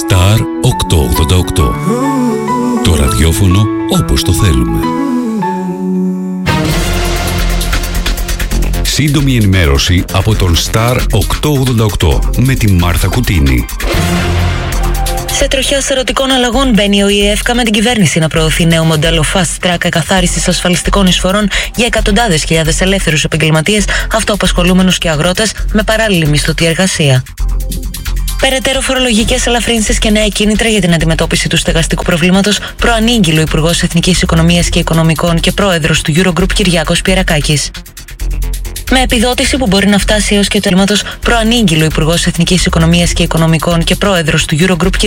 Star 888. Το ραδιόφωνο όπως το θέλουμε. Σύντομη ενημέρωση από τον Star 888 με τη Μάρθα Κουτίνη. Σε τροχιά ερωτικών αλλαγών μπαίνει ο ΙΕΦΚΑ με την κυβέρνηση να προωθεί νέο μοντέλο fast track εκαθάρισης ασφαλιστικών εισφορών για εκατοντάδες χιλιάδες ελεύθερους επαγγελματίες, αυτοαπασχολούμενους και αγρότες με παράλληλη μισθωτή εργασία. Περαιτέρω φορολογικές ελαφρύνσεις και νέα κίνητρα για την αντιμετώπιση του στεγαστικού προβλήματος, προανήγγειλε ο Υπουργός Εθνικής Οικονομίας και Οικονομικών και Πρόεδρος του Eurogroup Κυριάκος Πιερακάκης. Με επιδότηση που μπορεί να φτάσει έως και το ελλείμματος, προανήγγειλε ο Υπουργός Εθνικής Οικονομίας και Οικονομικών και Πρόεδρος του Eurogroup